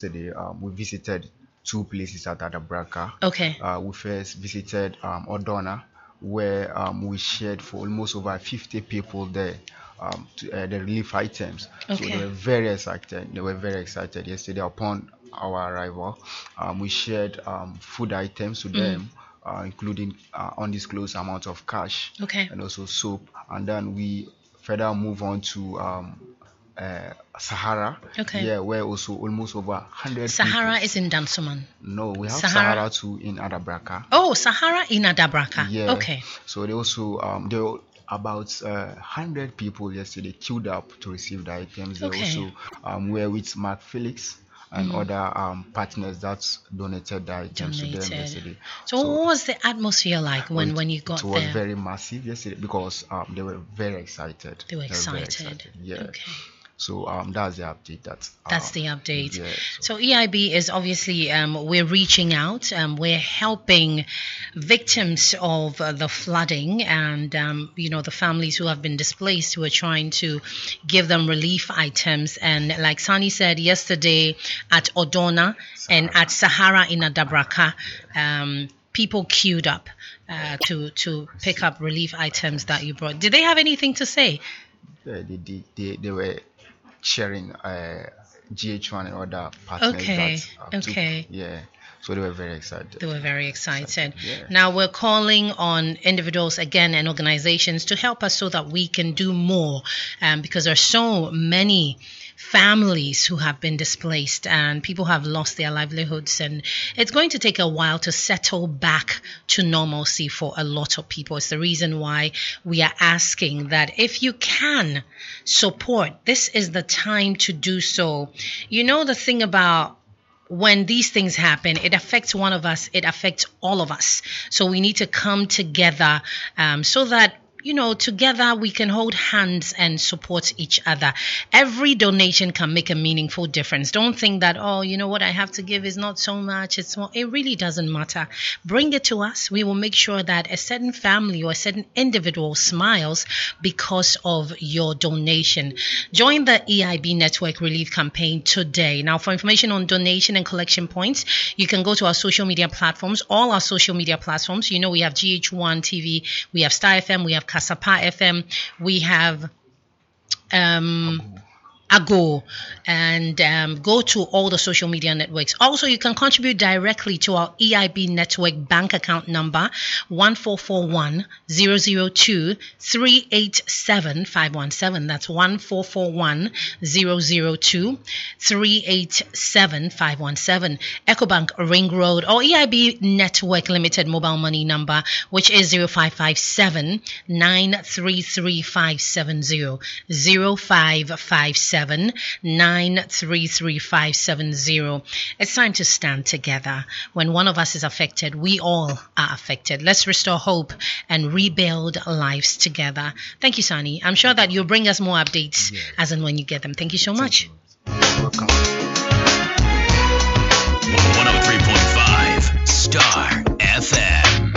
yesterday, we visited two places at Adabraka. Okay. We first visited Odona, where we shared for almost over 50 people there the relief items. Okay. So they were very excited. They were very excited yesterday upon our arrival. We shared food items to them, including undisclosed amount of cash, Okay. and also soap. And then we further move on to Sahara, Okay. yeah, where also almost over 100 Sahara people. is in Dansoman. No, we have Sahara? Sahara too in Adabraka. Oh, Sahara in Adabraka. Yeah. Okay. So they also there were about 100 people yesterday queued up to receive the items. They Okay. also were with Mark Felix and other partners that donated the items to them Donated. yesterday. So what was the atmosphere like when you got it was there? very massive yesterday because they were very excited. They were very excited. Yeah. Okay. So that's the update. That's the update. Yeah, So EIB is obviously we're reaching out. We're helping victims of the flooding and the families who have been displaced. We're trying to give them relief items. And like Sani said yesterday, at Odona and at Sahara in Adabraka, people queued up to pick up relief items that you brought. Did they have anything to say? Yeah, they were sharing GH1 and other partners. Okay. That, Okay. Yeah. So they were very excited. They were very excited. Yeah. Now we're calling on individuals again and organizations to help us so that we can do more, because there are so many families who have been displaced and people have lost their livelihoods, and it's going to take a while to settle back to normalcy for a lot of people. It's the reason why we are asking that if you can support, this is the time to do so. You know, the thing about when these things happen, it affects one of us, it affects all of us. So we need to come together so that together we can hold hands and support each other. Every donation can make a meaningful difference. Don't think that, what I have to give is not so much. It's more. It really doesn't matter. Bring it to us. We will make sure that a certain family or a certain individual smiles because of your donation. Join the EIB Network Relief Campaign today. Now, for information on donation and collection points, you can go to our social media platforms, all our social media platforms. We have GH1 TV, we have Star FM, we have Kasapa FM, we have Ago, and go to all the social media networks. Also, you can contribute directly to our EIB Network bank account number 1441002387517. That's 1441002387517. EcoBank Ring Road or EIB Network Limited mobile money number, which is 0557 933570 0557 933570. It's time to stand together. When one of us is affected, we all are affected. Let's restore hope and rebuild lives together. Thank you, Sani. I'm sure that you'll bring us more updates as and when you get them. Thank you so much. Welcome. 103.5 Star FM.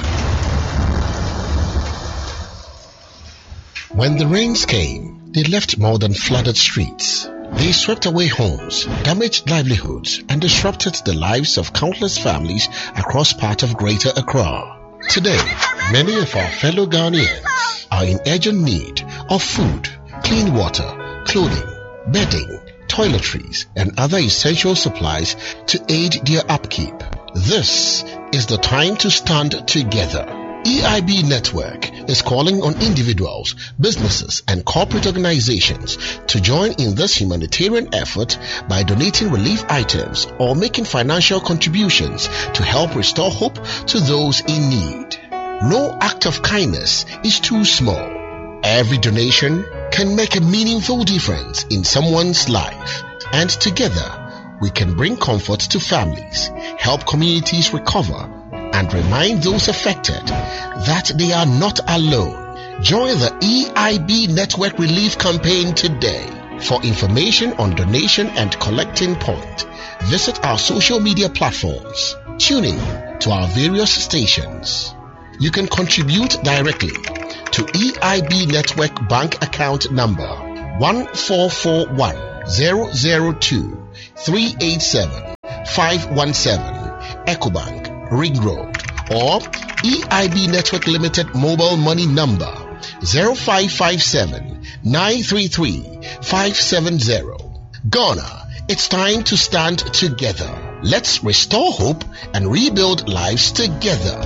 When the rains came, they left more than flooded streets. They swept away homes, damaged livelihoods, and disrupted the lives of countless families across part of Greater Accra. Today, many of our fellow Ghanaians are in urgent need of food, clean water, clothing, bedding, toiletries, and other essential supplies to aid their upkeep. This is the time to stand together. EIB Network is calling on individuals, businesses, and corporate organizations to join in this humanitarian effort by donating relief items or making financial contributions to help restore hope to those in need. No act of kindness is too small. Every donation can make a meaningful difference in someone's life, and together we can bring comfort to families, help communities recover, and remind those affected that they are not alone. Join the EIB Network Relief Campaign today. For information on donation and collecting point, visit our social media platforms. Tune in to our various stations. You can contribute directly to EIB Network bank account number 14410023873 Ecobank, Ring Road, or EIB Network Limited mobile money number 0557-933-570. Ghana, it's time to stand together. Let's restore hope and rebuild lives together.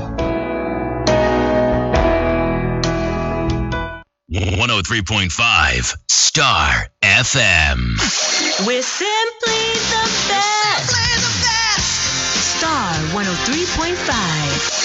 103.5 Star FM. We're simply the best. Star 103.5.